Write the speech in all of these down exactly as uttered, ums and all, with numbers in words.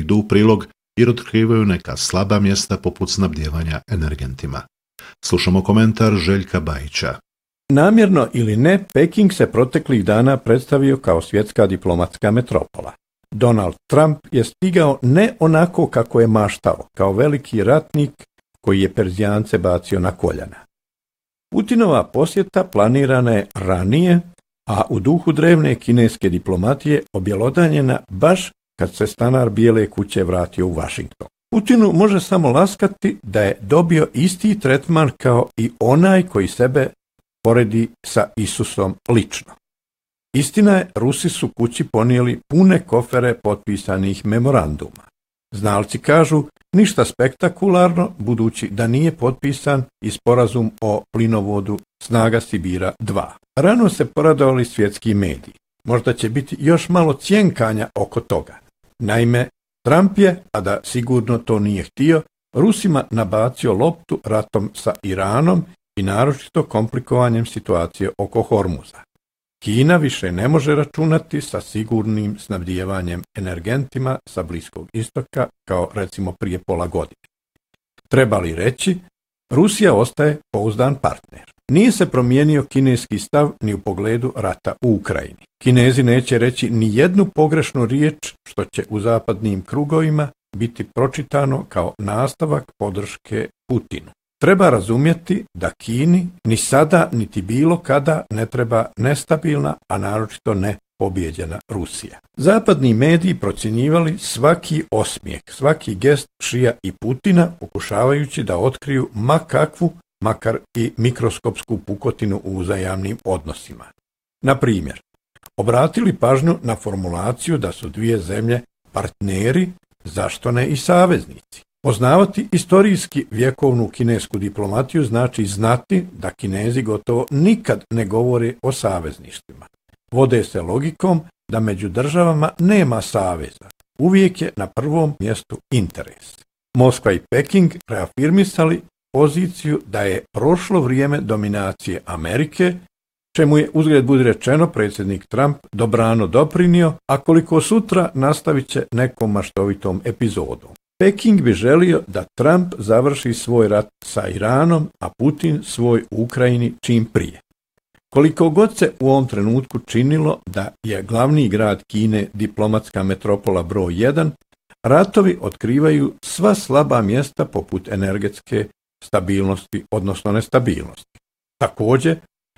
idu u prilog jer otkrivaju neka slaba mjesta poput snabdijevanja energentima. Slušamo komentar Željka Bajića. Namjerno ili ne, Peking se proteklih dana predstavio kao svjetska diplomatska metropola. Donald Trump je stigao ne onako kako je maštao, kao veliki ratnik koji je Perzijance bacio na koljena. Putinova posjeta planirana je ranije, a u duhu drevne kineske diplomatije objelodanjena baš kad se stanar Bijele kuće vratio u Washington. Putinu može samo laskati da je dobio isti tretman kao i onaj koji sebe poredi sa Isusom lično. Istina je, Rusi su kući ponijeli pune kofere potpisanih memoranduma. Znalci kažu ništa spektakularno, budući da nije potpisan i sporazum o plinovodu Snaga Sibira dva. Rano se poradovali svjetski mediji. Možda će biti još malo cjenkanja oko toga. Naime, Trump je, a da sigurno to nije htio, Rusima nabacio loptu ratom sa Iranom i naročito komplikovanjem situacije oko Hormuza. Kina više ne može računati sa sigurnim snabdijevanjem energentima sa Bliskog istoka kao recimo prije pola godine. Treba li reći, Rusija ostaje pouzdan partner. Nije se promijenio kineski stav ni u pogledu rata u Ukrajini. Kinezi neće reći ni jednu pogrešnu riječ što će u zapadnim krugovima biti pročitano kao nastavak podrške Putinu. Treba razumjeti da Kini ni sada niti bilo kada ne treba nestabilna, a naročito ne pobjeđena Rusija. Zapadni mediji procjenjivali svaki osmijeh, svaki gest Šija i Putina, pokušavajući da otkriju ma kakvu, makar i mikroskopsku pukotinu u uzajamnim odnosima. Na primjer, obratili pažnju na formulaciju da su dvije zemlje partneri, zašto ne i saveznici. Poznavati istorijski vjekovnu kinesku diplomatiju znači znati da Kinezi gotovo nikad ne govore o savezništvima. Vode se logikom da među državama nema saveza. Uvijek je na prvom mjestu interes. Moskva i Peking reafirmisali poziciju da je prošlo vrijeme dominacije Amerike, čemu je uzgled budi rečeno predsjednik Trump dobrano doprinio, a koliko sutra nastavit će nekom maštovitom epizodom. Peking bi želio da Trump završi svoj rat sa Iranom, a Putin svoj u Ukrajini čim prije. Koliko god se u ovom trenutku činilo da je glavni grad Kine diplomatska metropola broj jedan, ratovi otkrivaju sva slaba mjesta poput energetske stabilnosti, odnosno nestabilnosti. Također,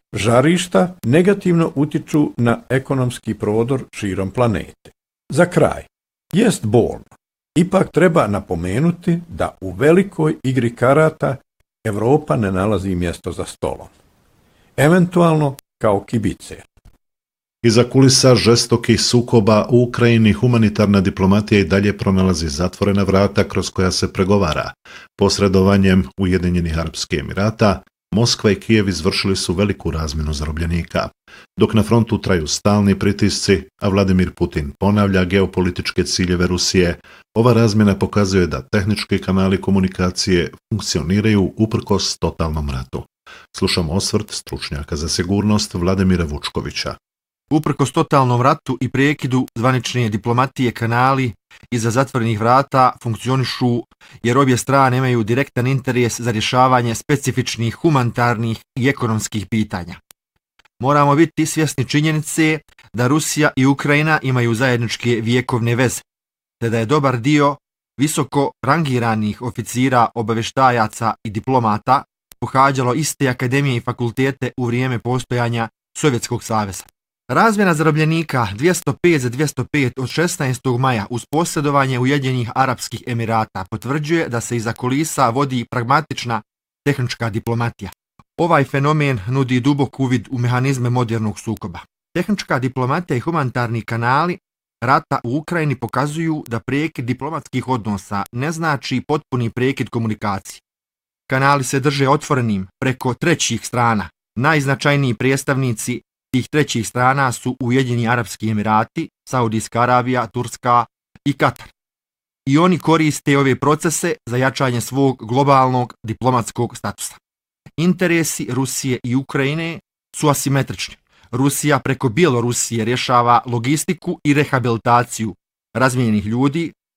žarišta negativno utiču na ekonomski prodor širom planete. Za kraj, jest bolno. Ipak treba napomenuti da u velikoj igri karata Europa ne nalazi mjesto za stolom. Eventualno kao kibice. Iza kulisa žestokih sukoba u Ukrajini humanitarna diplomatija i dalje pronalazi zatvorena vrata kroz koja se pregovara. Posredovanjem Ujedinjenih Arapskih Emirata, Moskva i Kijev izvršili su veliku razmjenu zarobljenika. Dok na frontu traju stalni pritisci, a Vladimir Putin ponavlja geopolitičke ciljeve Rusije, ova razmjena pokazuje da tehnički kanali komunikacije funkcioniraju uprkos totalnom ratu. Slušamo osvrt stručnjaka za sigurnost Vladimira Vučkovića. Uprkos totalnom ratu i prekidu zvanične diplomatije kanali iza zatvorenih vrata funkcionišu jer obje strane imaju direktan interes za rješavanje specifičnih humanitarnih i ekonomskih pitanja. Moramo biti svjesni činjenice da Rusija i Ukrajina imaju zajedničke vjekovne veze, te da je dobar dio visoko rangiranih oficira, obavještajaca i diplomata pohađalo iste akademije i fakultete u vrijeme postojanja Sovjetskog saveza. Razmjena zarobljenika dvjesto pet za dvjesto pet od šesnaestog maja uz posredovanje Ujedinjenih Arapskih Emirata potvrđuje da se iza kulisa vodi pragmatična tehnička diplomatija. Ovaj fenomen nudi dubok uvid u mehanizme modernog sukoba. Tehnička diplomatija i humanitarni kanali rata u Ukrajini pokazuju da prekid diplomatskih odnosa ne znači potpuni prekid komunikacije. Kanali se drže otvorenim preko trećih strana. Najznačajniji predstavnici tih trećih strana su Ujedinjeni Arapski Emirati, Saudijska Arabija, Turska i Katar. I oni koriste ove procese za jačanje svog globalnog diplomatskog statusa. Interesi Rusije i Ukrajine su asimetrični. Rusija preko Bjelorusije rješava logistiku i rehabilitaciju razmijenjenih ljudi,